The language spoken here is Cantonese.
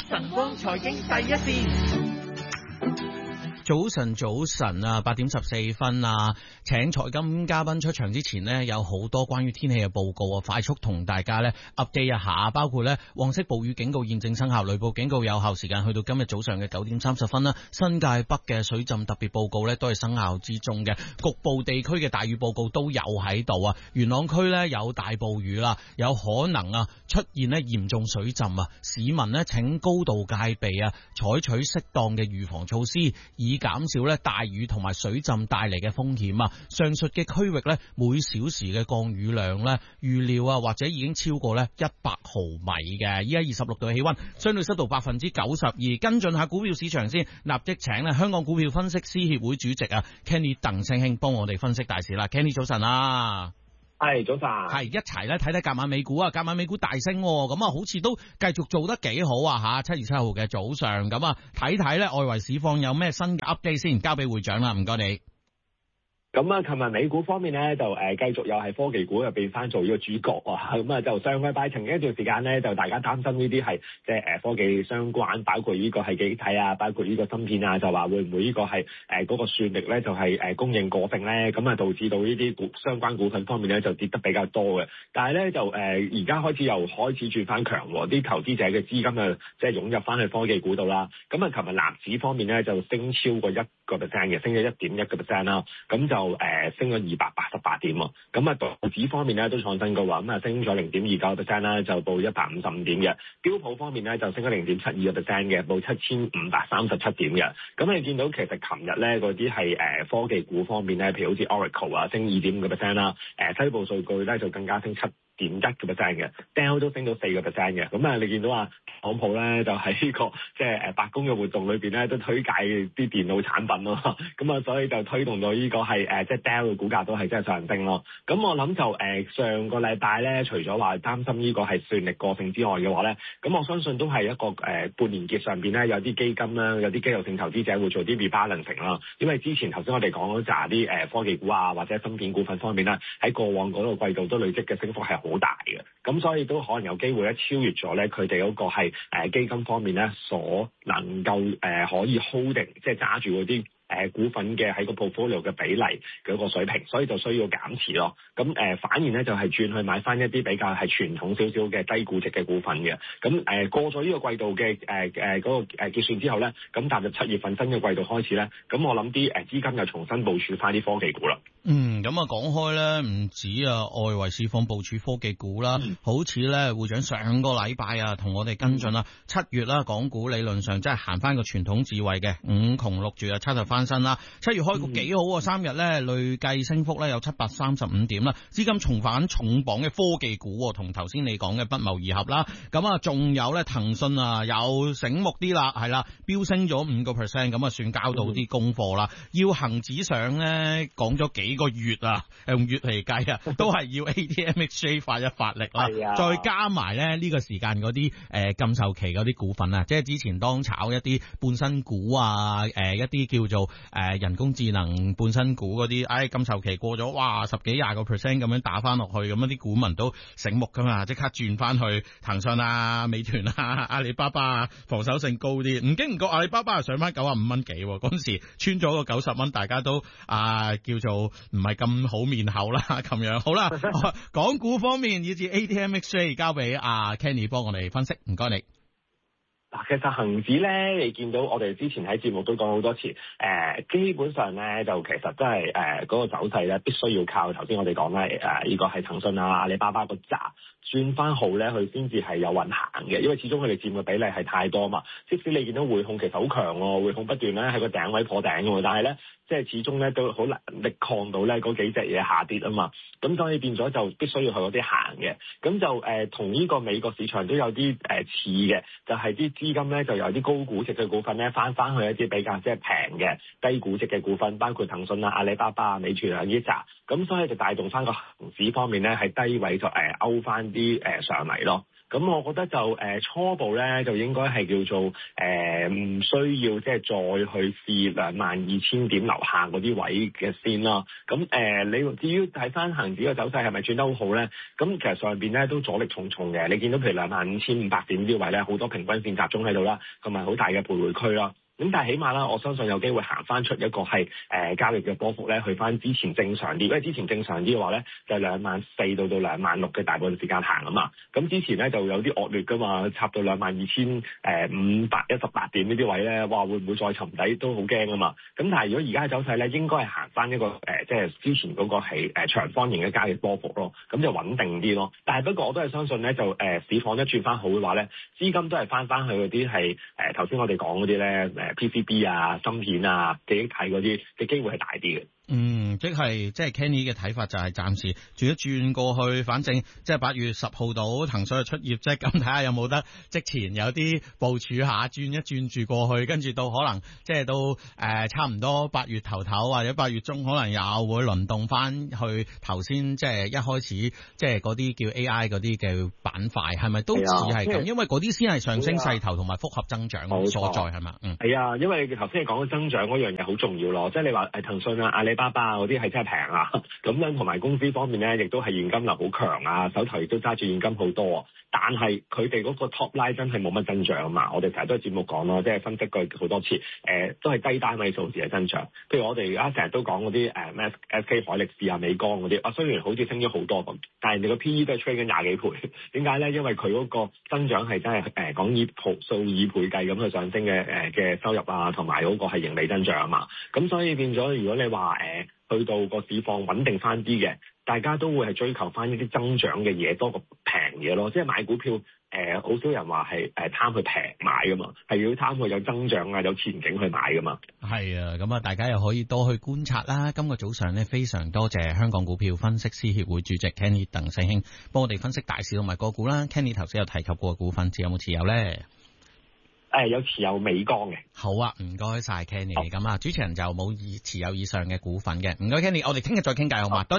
晨光財經第一線。早晨啊，8點14分啊，請財金嘉賓出場之前呢，有好多關於天氣嘅報告啊，快速同大家呢 update 一下，包括呢黃色暴雨警告現正生效，雷暴警告有效時間去到今日早上嘅9點30分啦。新界北嘅水浸特別報告呢都係生效之中嘅，局部地區嘅大雨報告都有喺度啊。元朗區呢有大暴雨啦，有可能啊出現呢嚴重水浸啊，市民呢請高度戒備啊，採取適當嘅預防措施，以減少咧大雨同埋水浸帶嚟嘅風險啊！上述嘅區域咧，每小時嘅降雨量咧，預料啊或者已經超過咧100毫米嘅。依家26度嘅氣溫，相對濕度92%。跟進下股票市場先，立即請咧香港股票分析師協會主席啊 Kenny 鄧聲興幫我哋分析大市啦。Kenny 早晨啊！ 係早晨， 係一齊咧睇睇隔晚美股啊，隔晚美股大升，咁啊好似都繼續做得幾好啊吓！7月7號嘅早上，咁啊睇睇咧外圍市況有咩新嘅 update 先，交俾會長啦，唔該你。 咁啊，琴日美股方面咧就繼續又係科技股入邊翻做呢個主角啊，咁啊就上個禮拜曾經一段時間咧就大家擔心呢啲係即係科技相關，包括呢個係記憶體啊，包括呢個芯片啊，就話會唔會呢個係嗰個算力咧就係供應過剩咧，咁啊導致到呢啲相關股份方面咧就跌得比較多嘅。但係咧就而家開始又開始轉翻強喎，啲投資者嘅資金啊即係湧入翻去科技股度啦。咁啊，琴日納指方面咧就升超過1%嘅，升咗1.1%啦，咁就升咗288點喎，咁啊道指方面咧都創新高啊，咁啊升咗0.29%啦，就報155點嘅。標普方面咧就升咗0.72%嘅，報7537點嘅。咁你見到其實琴日咧嗰啲係科技股方面咧，譬如好似 Oracle 啊，升2.5%啦，西部數據咧就更加升7.1%嘅 ，Dell 都升到4%嘅。咁啊，你見到啊，特朗普咧就喺呢個即係白宮嘅活動裏邊咧，都推介啲電腦產品咯。咁啊，所以就推動到呢個係即係 Dell 嘅股價都係真係上升咯。咁我諗就上個禮拜咧，除咗話擔心呢個係算力過剩之外嘅話咧，咁我相信都係一個半年結上邊咧，有啲基金啦，有啲機構性投資者會做啲 rebalancing 啦。因為之前頭先我哋講嗰扎啲科技股啊，或者芯片股份方面咧，喺過往嗰個季度都累積嘅升幅係好大嘅，咁所以都可能有機會咧超越咗咧佢哋嗰個係基金方面咧所能夠可以 holding 即係揸住嗰啲股份嘅喺個 portfolio 嘅比例嘅一個水平，所以就需要減持咯。咁反而咧就係轉去買翻一啲比較係傳統少少嘅低估值嘅股份嘅。咁過咗呢個季度嘅嗰個結算之後咧，咁踏入7月份新嘅季度開始咧，咁我諗啲資金又重新部署翻啲科技股啦。 咁啊講開咧，唔止啊外圍市況部署科技股啦，好似咧會長上個禮拜啊同我哋跟進啦，7月啦港股理論上真係行翻個傳統智慧嘅5窮6絕啊，7就翻身啦。7月開局幾好啊，3日咧累計升幅咧有735點啦，資金重返重磅嘅科技股，同頭先你講嘅不謀而合啦。咁啊仲有咧騰訊啊又醒目啲啦，係啦飆升咗5%，咁啊算交到啲功課啦。要恒指上咧講咗幾個月啊，用月嚟計啊，都係要 ATMXJ 發一發力啦，再加埋咧呢個時間嗰啲禁售期嗰啲股份啊，即係之前當炒一啲半新股啊，一啲叫做人工智能半新股嗰啲，禁售期過咗，哇10幾20% 咁樣打翻落去，咁啲股民都醒目噶嘛，即刻轉翻去騰訊啊、美團啊、阿里巴巴啊，防守性高啲，唔經唔覺阿里巴巴上翻95蚊幾，嗰陣時穿咗個90蚊，大家都叫做唔係咁好面口啦，咁樣好啦。港股方面以至 ATMXJ 交俾阿 Kenny 幫我哋分析，唔該你。 嗱，其實恒指咧，你見到我哋之前喺節目都講好多次，基本上咧就其實真係嗰個走勢咧，必須要靠頭先我哋講咧呢個係騰訊啊、阿里巴巴個扎轉翻好咧，佢先至係有運行嘅，因為始終佢哋佔嘅比例係太多嘛。即使你見到匯控其實好強喎，匯控不斷咧喺個頂位破頂嘅喎，但係咧即係始終咧都好難力抗到咧嗰幾隻嘢下跌啊嘛。咁所以變咗就必須要去嗰啲行嘅。咁就同呢個美國市場都有啲似嘅，就係啲資金咧就有啲高估值嘅股份咧翻去一啲比較即係平嘅低估值嘅股份，包括騰訊啊、阿里巴巴啊、美團啊呢啲扎，咁所以就帶動翻個恒指方面咧係低位就勾翻啲上嚟咯。 咁我覺得就初步咧就應該係叫做唔需要即係再去試22,000點樓下嗰啲位嘅先啦。咁你至於睇翻恒指嘅走勢係咪轉得好好咧？咁其實上邊咧都阻力重重嘅。你見到譬如25,500點呢啲位咧，好多平均線集中喺度啦，同埋好大嘅徘徊區啦。咁但係起碼啦，我相信有機會行翻出一個係交易嘅波幅咧，去翻之前正常啲。因為之前正常啲嘅話咧，就係24,000到26,000嘅大部分時間行啊嘛。咁之前咧就有啲惡劣噶嘛，插到22,518點呢啲位咧，哇會唔會再沉底都好驚啊嘛。咁但係如果而家嘅走勢咧，應該係行翻一個即係之前嗰個係長方形嘅交易波幅咯，咁就穩定啲咯。但係不過我都係相信咧，就市況一轉翻好嘅話咧，資金都係翻去嗰啲係頭先我哋講嗰啲咧PCB 啊、芯片啊、記憶體嗰啲嘅機會係大啲嘅。 即係 Kenny 嘅睇法就係暫時轉一轉過去，反正即係8月10號到騰訊出業績，咁睇下有冇得即前有啲部署下，轉一轉住過去，跟住到可能即係到差唔多8月頭或者8月中，可能又會輪動翻去頭先即係一開始即係嗰啲叫 AI 嗰啲嘅板塊，係咪都似係咁？因為嗰啲先係上升勢頭同埋複合增長所在係嘛？ 係啊，因為頭先你講嘅增長嗰樣嘢好重要咯，即係你話騰訊啊、阿里巴巴嗰啲係真係平啊，咁樣同埋公司方面咧，亦都係現金流好強啊，手頭亦都揸住現金好多啊。但係佢哋嗰個 top line 真係冇乜增長啊嘛。我哋成日都喺節目講咯，即係分析過好多次，都係低單位數字嘅增長。譬如我哋而家成日都講嗰啲SK 海力士啊、美光嗰啲，雖然好似升咗好多咁，但係人哋個 PE 都係吹緊20幾倍。點解咧？因為佢嗰個增長係真係講以數以倍計咁去上升嘅收入啊，同埋嗰個係盈利增長啊嘛。咁所以變咗，如果你話去到個市況穩定翻啲嘅，大家都會係追求翻一啲增長嘅嘢多過平嘢咯。即係買股票好少人話係貪佢平買噶嘛，係要貪佢有增長啊、有前景去買噶嘛。 係啊，咁啊，大家又可以多去觀察啦。今個早上呢，非常多謝香港股票分析師協會主席 Kenny 鄧世興幫我哋分析大市同埋個股啦。Kenny 頭先有提及過股份，有冇持有咧？ 有持有美光嘅。 好啊，唔該晒 Kenny。咁啊，主持人就冇持有以上嘅股份嘅。唔該 Kenny，我哋聽日再傾偈好嘛？多謝。